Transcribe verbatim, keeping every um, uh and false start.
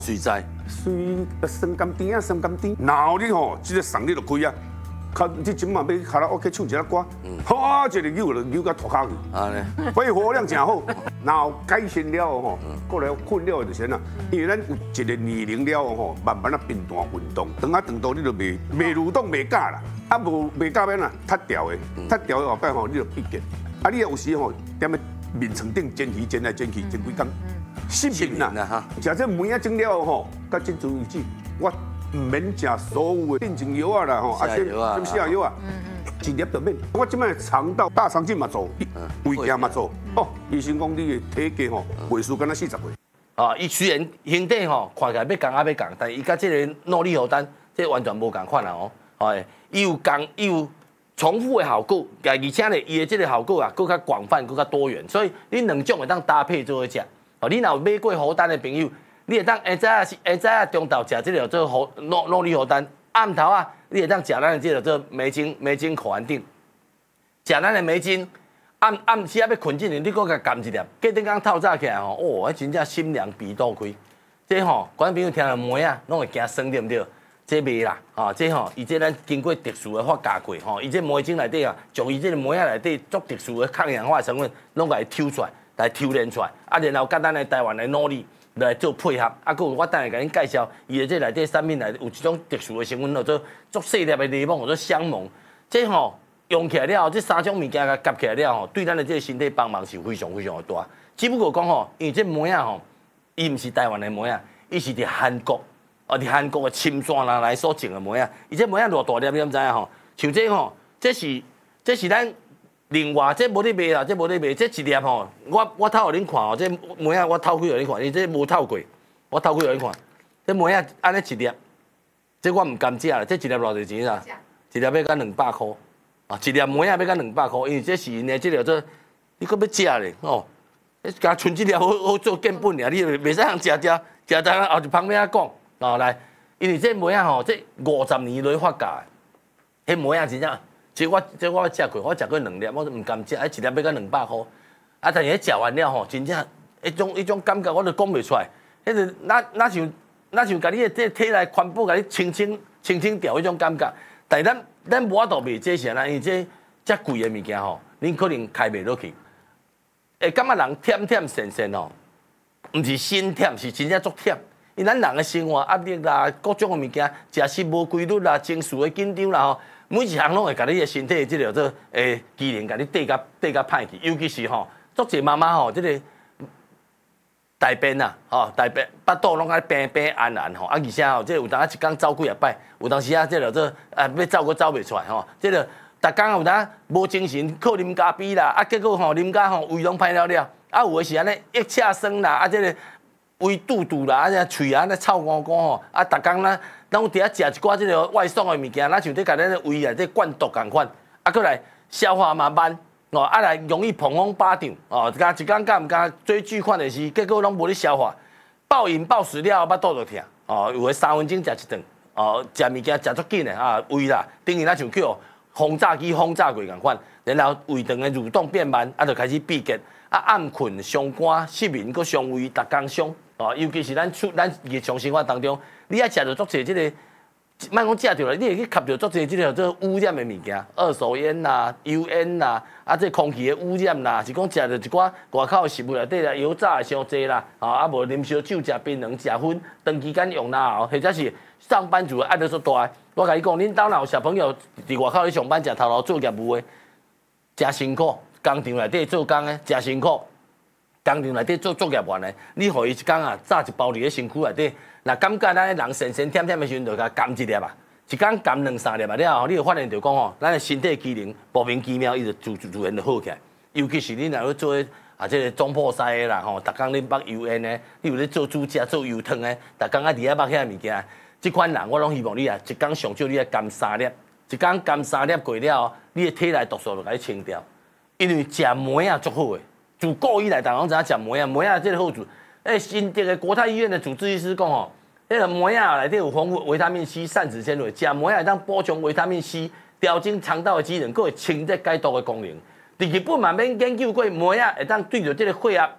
水灾， 水酸甘甜啊，酸甘甜。然后你吼，这个送你就开啊，卡你今嘛要卡拉 OK 唱一个歌，好一个扭就扭到脱骹去。 啊咧， 肺活量真好。然后改善了吼，过来困了就是呐，因为咱有一个年龄了吼，慢慢啊频繁运动，长啊长到你就袂袂蠕动袂假啦，啊无袂假变啦，脱掉的，脱掉的后摆吼你就闭结，啊你有时吼踮咧面床顶煎鱼煎来煎去煎几工，失眠啦哈，食这梅啊整了吼，到今阵为止我唔免食所有的镇静药啊啦吼，啊这这下药啊。一粒就免，我即摆肠道、大肠镜嘛做，胃镜嘛做。哦，医生讲你的体格吼，岁数敢若四十岁。 啊，伊虽然形体吼看起来要共啊要共，但伊甲即个诺利荷丹，这完全无共款啊哦。哎，伊有共，伊有重复的效果，而且咧，伊的即个效果啊，更较广泛、更较多元，所以你两种会当搭配做伙食。哦，你若有买过荷丹的朋友，你会当下早啊、下早啊中昼食即个做荷诺诺利荷丹。暗头啊，你会当食咱的这个做梅精梅精口含定，食咱的梅精，暗暗时啊要困之前，你搁甲含一粒，隔顶工透早起来吼，哦，迄真正心凉鼻肚开。这吼，观众朋友听到梅啊，拢会惊酸对不对？这袂啦，啊，这吼，伊这咱经过特殊的发酵过，吼，伊这梅精内底啊，从伊这个梅啊内底足特殊的抗氧化成分，拢甲伊抽出来，来抽炼出来，啊，然后甲咱的台湾的努力。来做配合，啊，佮我等下甲恁介绍，伊的这内底产品内有一种特殊的成分，叫做足细粒的柠檬，叫做香檬。这吼用起来了后，这三种物件甲夹起来了后，对咱的这个身体帮忙是非常非常的大。只不过讲吼，因为这梅啊吼，伊毋是台湾的梅啊，伊是伫韩国，哦，伫韩国的青山人来所种的梅啊。伊这梅啊偌大粒，你毋知影吼？像这吼，这是这是咱。另外，这无咧卖啦，这无咧卖，这一粒吼，我我透互恁看哦，这梅啊，我透开互恁看，因为这无透过，我透开互恁看，这梅啊，安尼一粒，这我唔甘食啦，这一粒偌侪钱啦？一粒要甲两百箍，啊，一粒梅啊要甲两百箍，因为这是因的这个做，你搁要食咧，哦，你加剩一粒好好做见本尔，你袂使通食食食食后一旁边啊讲，哦来，因为这梅啊吼，这五十年来发酵的，迄梅啊真正。其实我这我食过，我食过两粒，我都唔甘食，一粒要甲两百箍。啊，但是迄食完了吼，真正迄种迄种感觉，我都讲袂出来。迄个哪哪像哪像甲你的这体内环保甲你清清清清掉迄种感觉。但是咱咱无法度卖这些啦，因为这遮贵的物件吼，恁可能开袂落去。会感觉人忝忝闲闲吼，毋是心忝，是真正足忝。因咱人的生活压力啦，各种的物件，食食无规律啦，情绪的紧张啦吼。每一项拢会甲你的身体即个做诶机能，甲你缀甲缀甲歹去，尤其是吼，足侪妈妈吼，即个大便呐，吼大便巴肚拢爱平平暗暗吼，啊而且吼，即有当啊一工走几啊摆，有当时啊即个做啊要走佫走袂出来吼，即个逐工有当无精神，靠啉咖啡啦，啊结果吼啉甲吼胃拢歹了了，啊有诶是安尼腋下酸啦，啊即个胃肚肚啦，啊这喙啊安尼臭糊糊吼，啊逐工咱。咱有伫遐食一寡即个外送的物件，咱像伫甲咱的胃内底灌毒共款，啊，过来消化嘛慢，哦，啊来容易膨风巴掌，哦，加一工敢毋敢追剧看电视，结果拢无咧消化，暴饮暴食了后，巴肚就疼，哦，有诶三分钟食一顿，哦，食物件食足紧的啊，胃啦，等于咱像叫轰炸机轰炸过共款，然后胃肠的蠕动变慢，啊，就开始闭结，啊，暗困、伤肝、失眠、佮伤胃，逐工伤，哦，尤其是咱出咱日常生活当中。你爱食着足侪即个，莫讲食着啦，你会去吸着足侪即个做污染的物件，二手烟啦、油烟啦，啊，这空气的污染啦，是讲食着一寡外口的食物内底啦，油炸的伤济啦，啊，啊无啉烧酒、食槟榔、食薰，长期间用啦后，或者是上班族压力足大。我甲你讲，恁兜若有小朋友伫外口咧上班，食头路做业务的，真辛苦，工厂内底做工的，真辛苦，工厂内底做作业员的，你互伊一工啊，炸一包伫咧身躯内底。那感觉咱人神神忝忝的时阵，就甲含一粒啊，一工含两三粒啊了后，你就发现就讲吼，咱的身体机能莫名其妙，伊就自自然就好起来。尤其是你若要做啊，这个中破塞的啦吼，逐工咧捌油烟的，你有咧做煮食、做油汤的，逐工啊伫遐捌遐物件，即款人我拢希望你啊，一工上少你啊含三粒，一工含三粒过了后，你的体内毒素就甲你清掉。因为食梅啊足好的，自古以来，大家拢知影食梅啊，梅啊这个好处。诶，新这个国泰医院的主治医师讲吼，迄个梅啊内底有丰富维他命 C、膳食纤维，食梅啊当补充维他命 C， 调整肠道的机能，佫会清这解毒的功能。伫日本嘛免研究过梅啊会当对着这个血压